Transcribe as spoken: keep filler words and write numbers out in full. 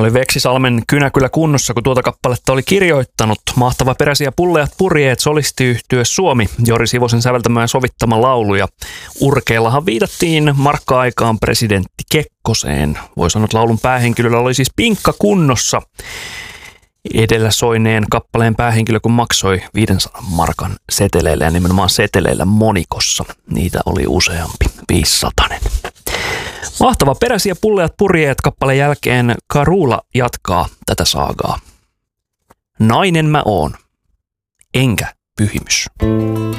oli Veksisalmen kynä kyllä kunnossa, kun tuota kappaletta oli kirjoittanut. Mahtava peräsiä pulleat purjeet solistiyhtye Suomi, Jori Sivosen säveltämä ja sovittama laulu. Ja urkeillahan viitattiin markka-aikaan presidentti Kekkoseen. Voi sanoa, että laulun päähenkilöllä oli siis pinkka kunnossa. Edellä soineen kappaleen päähenkilö, kun maksoi viisisataa markan seteleillä ja nimenomaan seteleillä monikossa. Niitä oli useampi, viisisatanen. Mahtava peräsiä pulleat purjeet kappaleen jälkeen Karula jatkaa tätä saagaa. Nainen mä oon, enkä pyhimys.